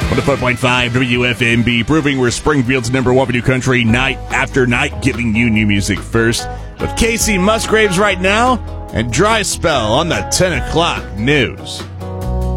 104.5 WFMB, proving we're Springfield's number one for new country night after night, giving you new music first. With Casey Musgraves right now, and Dry Spell on the 10 o'clock news.